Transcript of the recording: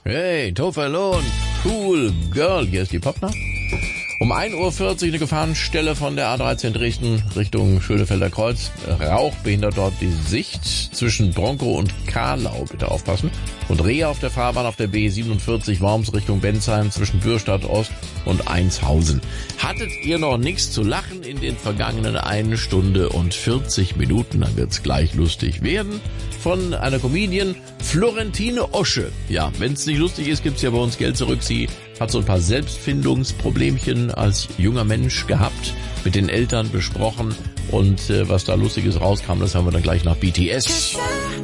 Hey, Tofalon, cool girl, hier ist die Popner. Um 1:40 Uhr eine Gefahrenstelle von der A13 Dresden Richtung Schönefelder Kreuz. Rauch behindert dort die Sicht zwischen Bronkow und Kahlau. Bitte aufpassen. Und Rehe auf der Fahrbahn auf der B47 Worms Richtung Bensheim zwischen Bürstadt Ost und Einshausen. Hattet ihr noch nichts zu lachen in den vergangenen 1 Stunde und 40 Minuten? Dann wird's gleich lustig werden. Von einer Comedian Florentine Osche. Ja, wenn's nicht lustig ist, gibt's ja bei uns Geld zurück. Sie hat so ein paar Selbstfindungsproblemchen als junger Mensch gehabt, mit den Eltern besprochen und was da Lustiges rauskam, das haben wir dann gleich nach BTS.